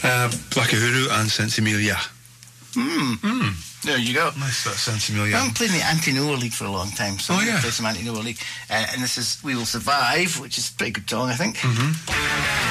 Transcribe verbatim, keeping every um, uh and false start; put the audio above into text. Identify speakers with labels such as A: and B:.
A: Uh, Black Uhuru and Sensimilia.
B: Hmm.
A: Mm.
B: There you go.
A: Nice, that Sensimilia.
B: I'm playing the Anti-Noah League for a long time, so
A: Oh,
B: I'm going
A: yeah.
B: to play some Anti-Noah League. Uh, and this is We Will Survive, which is a pretty good song, I think.
A: Mm-hmm.